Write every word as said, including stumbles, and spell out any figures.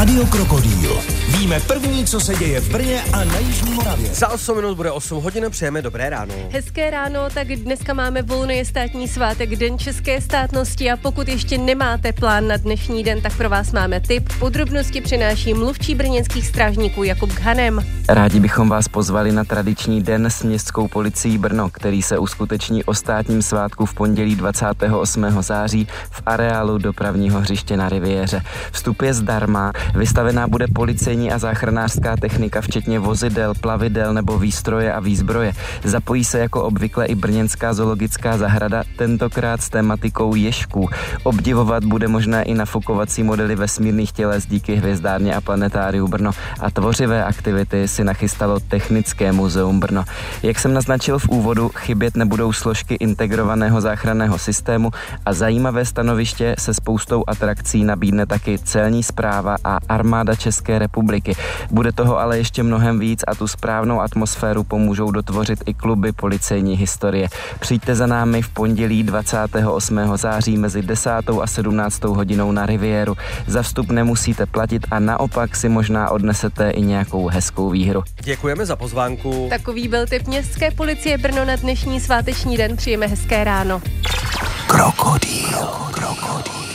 Rádio Krokodýl. Víme první, co se děje v Brně a na Jižní Moravě. Za osm minut bude osm hodin, přejeme dobré ráno. Hezké ráno, tak dneska máme volno, je státní svátek, Den české státnosti a pokud ještě nemáte plán na dnešní den, tak pro vás máme tip. Podrobnosti přináší mluvčí brněnských strážníků Jakub Ghanem. Rádi bychom vás pozvali na tradiční den s městskou policií Brno, který se uskuteční o státním svátku v pondělí dvacátého osmého září v areálu dopravního hřiště na Riviéře. Vstup je zdarma, vystavená bude policejní a záchranářská technika, včetně vozidel, plavidel nebo výstroje a výzbroje. Zapojí se jako obvykle i brněnská zoologická zahrada, tentokrát s tématikou ježků. Obdivovat bude možné i nafukovací modely vesmírných těles díky Hvězdárně a planetáriu Brno a tvořivé aktivity si nachystalo Technické muzeum Brno. Jak jsem naznačil v úvodu, chybět nebudou složky integrovaného záchranného systému a zajímavé stanoviště se spoustou atrakcí nabídne taky celní správa a armáda České republiky. Bude toho ale ještě mnohem víc a tu správnou atmosféru pomůžou dotvořit i kluby policejní historie. Přijďte za námi v pondělí dvacátého osmého září mezi desátou a sedmnáctou hodinou na Riviéru. Za vstup nemusíte platit a naopak si možná odnesete i nějakou hezkou výhru. Děkujeme za pozvánku. Takový byl tip městské policie Brno na dnešní sváteční den. Přijeme hezké ráno. Krokodýl. Krokodýl.